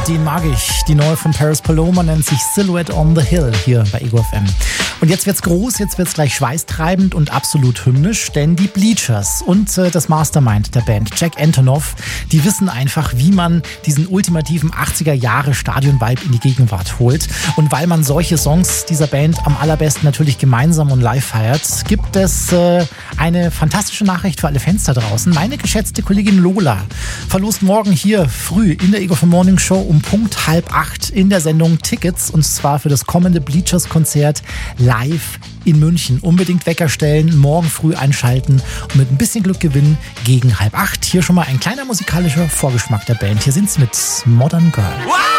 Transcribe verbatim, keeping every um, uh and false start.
Den mag ich. Die neue von Paris Paloma nennt sich Silhouette on the Hill hier bei Ego F M. Und jetzt wird's groß, jetzt wird's gleich schweißtreibend und absolut hymnisch, denn die Bleachers und äh, das Mastermind der Band, Jack Antonoff, die wissen einfach, wie man diesen ultimativen achtziger-Jahre-Stadion-Vibe in die Gegenwart holt. Und weil man solche Songs dieser Band am allerbesten natürlich gemeinsam und live feiert, gibt es äh, eine fantastische Nachricht für alle Fans da draußen. Meine geschätzte Kollegin Lola verlost morgen hier früh in der Ego F M Morning Show um Punkt halb acht in der Sendung Tickets, und zwar für das kommende Bleachers-Konzert live in München. Unbedingt Wecker stellen, morgen früh einschalten und mit ein bisschen Glück gewinnen gegen halb acht. Hier schon mal ein kleiner musikalischer Vorgeschmack der Band. Hier sind's mit Modern Girl.